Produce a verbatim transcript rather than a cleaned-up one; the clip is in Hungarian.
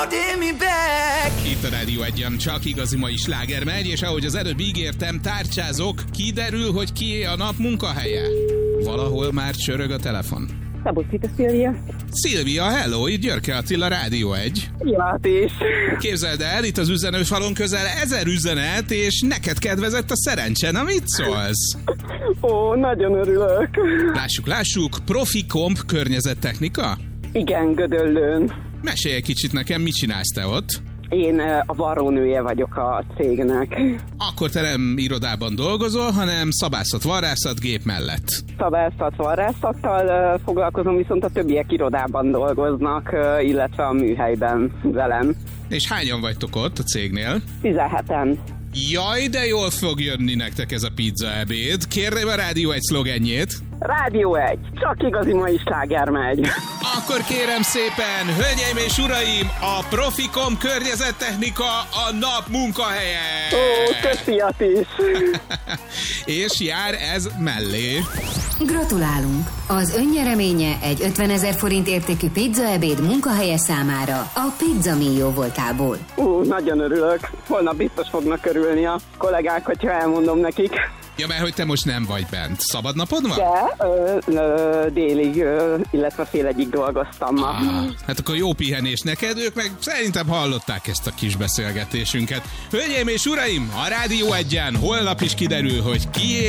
Itt a Rádió Egyen csak igazi mai sláger megy, és ahogy az előbb ígértem, tárcsázok, kiderül, hogy kié a nap munkahelye. Valahol már csörög a telefon. Szabó Szita Szilvia. Szilvia, hello, itt Györke Attila, Rádió egy. Ja, is. Képzeld el, itt az üzenőfalon közel ezer üzenet, és neked kedvezett a szerencse, na mit szólsz? Ó, nagyon örülök. Lássuk, lássuk, profi komp környezettechnika? Igen, Gödöllőn. Mesélj egy kicsit nekem, mit csinálsz te ott? Én a varrónője vagyok a cégnek. Akkor te nem irodában dolgozol, hanem szabászat, varrászat gép mellett. Szabászat, varrászattal foglalkozom, viszont a többiek irodában dolgoznak, illetve a műhelyben velem. És hányan vagytok ott a cégnél? tizenheten. Jaj, de jól fog jönni nektek ez a pizza ebéd. Kérném a Rádió egy szlogenjét. Rádió egy, csak igazi mai sláger megy. Akkor kérem szépen, hölgyeim és uraim, a Profikom környezettechnika a nap munkahelye. Ó, köszi is. És jár ez mellé. Gratulálunk! Az önnyereménye egy ötvenezer forint értékű pizzaebéd munkahelye számára a Pizza Mio voltából. Ú, nagyon örülök. Holnap biztos fognak örülni a kollégák, hogyha elmondom nekik. Ja, mert hogy te most nem vagy bent. Szabad napod van? De ö, ö, délig, ö, illetve fél egyig dolgoztam ma. Ah, hát akkor jó pihenés neked, ők meg szerintem hallották ezt a kis beszélgetésünket. Hölgyeim és uraim, a Rádió Egyen holnap is kiderül, hogy kié